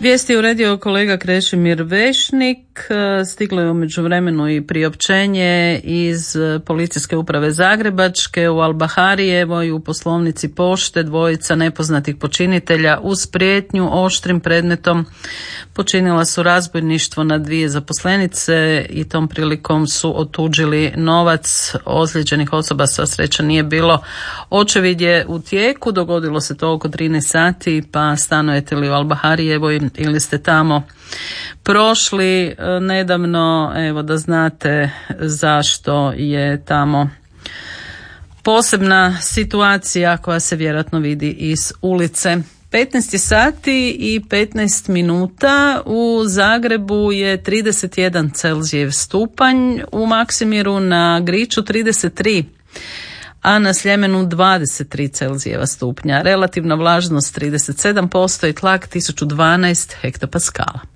Vijesti je uredio kolega Krešimir Vešnik. Stiglo je u međuvremenu i priopćenje iz Policijske uprave Zagrebačke. U Albaharijevoj u poslovnici pošte dvojica nepoznatih počinitelja uz prijetnju oštrim predmetom počinila su razbojništvo na 2 zaposlenice i tom prilikom su otuđili novac ozlijeđenih osoba. Sva sreća nije bilo. Očevid je u tijeku. Dogodilo se to oko 13 sati, pa stanujete li u Albaharijevoj ili ste tamo prošli nedavno, evo da znate zašto je tamo posebna situacija koja se vjerojatno vidi iz ulice. 15 sati i 15 minuta, u Zagrebu je 31 Celzijev stupanj, u Maksimiru na Griču 33, a na Sljemenu 23 Celzijeva stupnja. Relativna vlažnost 37% i tlak 1012 hektopaskala.